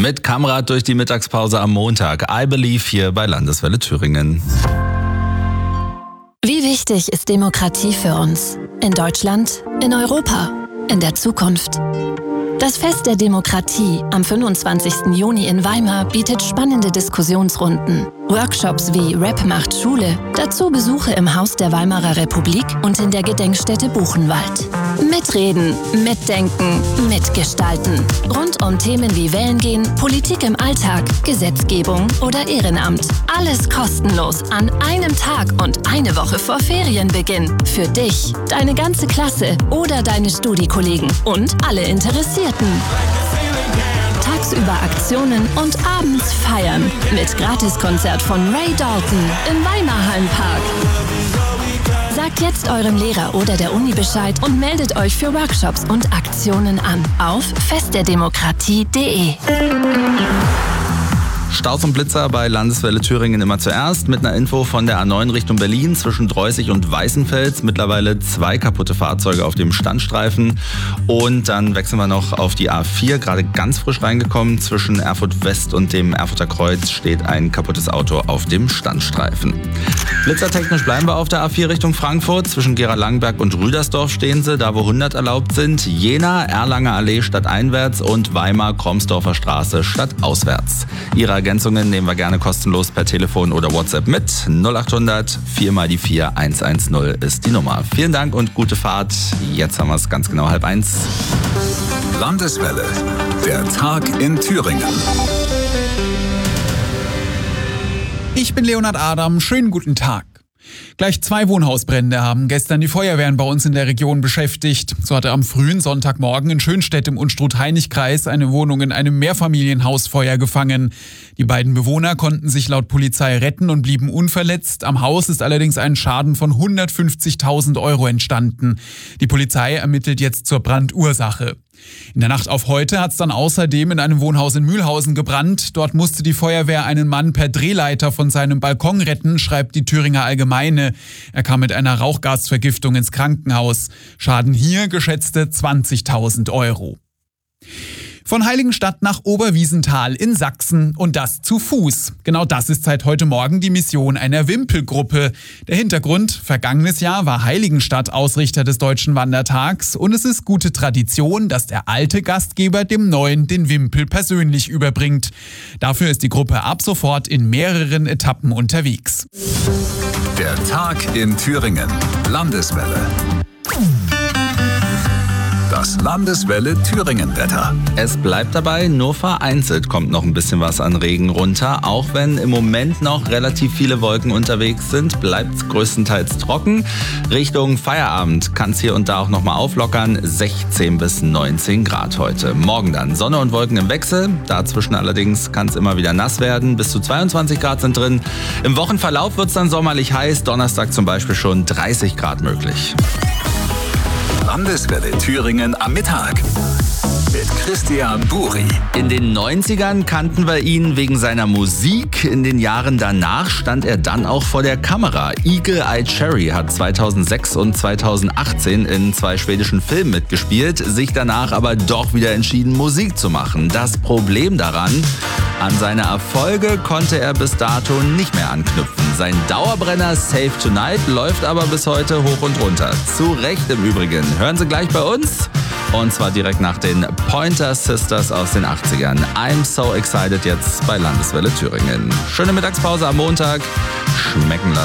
Mit Kamrad durch die Mittagspause am Montag. I Believe hier bei Landeswelle Thüringen. Wie wichtig ist Demokratie für uns? In Deutschland, in Europa, in der Zukunft. Das Fest der Demokratie am 25. Juni in Weimar bietet spannende Diskussionsrunden, Workshops wie Rap macht Schule, dazu Besuche im Haus der Weimarer Republik und in der Gedenkstätte Buchenwald. Mitreden, mitdenken, mitgestalten. Rund um Themen wie Wählen gehen, Politik im Alltag, Gesetzgebung oder Ehrenamt. Alles kostenlos an einem Tag und eine Woche vor Ferienbeginn. Für dich, deine ganze Klasse oder deine Studiekollegen und alle Interessierten. Tagsüber Aktionen und abends feiern. Mit Gratiskonzert von Ray Dalton im Weimarhallenpark. Sagt jetzt eurem Lehrer oder der Uni Bescheid und meldet euch für Workshops und Aktionen an auf festderdemokratie.de. Staus und Blitzer bei Landeswelle Thüringen immer zuerst mit einer Info von der A9 Richtung Berlin zwischen Dreußig und Weißenfels. Mittlerweile 2 kaputte Fahrzeuge auf dem Standstreifen. Und dann wechseln wir noch auf die A4, gerade ganz frisch reingekommen. Zwischen Erfurt West und dem Erfurter Kreuz steht ein kaputtes Auto auf dem Standstreifen. Blitzertechnisch bleiben wir auf der A4 Richtung Frankfurt. Zwischen Gera-Langenberg und Rüdersdorf stehen sie, da wo 100 erlaubt sind. Jena, Erlanger Allee stadteinwärts und Weimar-Kromsdorfer Straße stadtauswärts. Ihre Ergänzungen nehmen wir gerne kostenlos per Telefon oder WhatsApp mit. 0800 4x4 110 ist die Nummer. Vielen Dank und gute Fahrt. Jetzt haben wir es ganz genau 12:30. Landeswelle, der Tag in Thüringen. Ich bin Leonhard Adam, schönen guten Tag. Gleich 2 Wohnhausbrände haben gestern die Feuerwehren bei uns in der Region beschäftigt. So hatte am frühen Sonntagmorgen in Schönstedt im Unstrut-Hainich-Kreis eine Wohnung in einem Mehrfamilienhaus Feuer gefangen. Die beiden Bewohner konnten sich laut Polizei retten und blieben unverletzt. Am Haus ist allerdings ein Schaden von 150.000 € entstanden. Die Polizei ermittelt jetzt zur Brandursache. In der Nacht auf heute hat es dann außerdem in einem Wohnhaus in Mühlhausen gebrannt. Dort musste die Feuerwehr einen Mann per Drehleiter von seinem Balkon retten, schreibt die Thüringer Allgemeine. Er kam mit einer Rauchgasvergiftung ins Krankenhaus. Schaden hier geschätzte 20.000 €. Von Heiligenstadt nach Oberwiesenthal in Sachsen und das zu Fuß. Genau das ist seit heute Morgen die Mission einer Wimpelgruppe. Der Hintergrund: Vergangenes Jahr war Heiligenstadt Ausrichter des Deutschen Wandertags und es ist gute Tradition, dass der alte Gastgeber dem neuen den Wimpel persönlich überbringt. Dafür ist die Gruppe ab sofort in mehreren Etappen unterwegs. Der Tag in Thüringen. Landeswelle. Das Landeswelle Thüringen-Wetter. Es bleibt dabei, nur vereinzelt kommt noch ein bisschen was an Regen runter. Auch wenn im Moment noch relativ viele Wolken unterwegs sind, bleibt es größtenteils trocken. Richtung Feierabend kann es hier und da auch nochmal auflockern. 16 bis 19 Grad heute. Morgen dann Sonne und Wolken im Wechsel. Dazwischen allerdings kann es immer wieder nass werden. Bis zu 22 Grad sind drin. Im Wochenverlauf wird es dann sommerlich heiß. Donnerstag zum Beispiel schon 30 Grad möglich. Landeswelle Thüringen am Mittag mit Christian Buri. In den 90ern kannten wir ihn wegen seiner Musik. In den Jahren danach stand er dann auch vor der Kamera. Eagle Eye Cherry hat 2006 und 2018 in 2 schwedischen Filmen mitgespielt, sich danach aber doch wieder entschieden, Musik zu machen. Das Problem daran: an seine Erfolge konnte er bis dato nicht mehr anknüpfen. Sein Dauerbrenner Save Tonight läuft aber bis heute hoch und runter. Zu Recht im Übrigen. Hören Sie gleich bei uns. Und zwar direkt nach den Pointer Sisters aus den 80ern. I'm so excited jetzt bei Landeswelle Thüringen. Schöne Mittagspause am Montag. Schmecken lassen.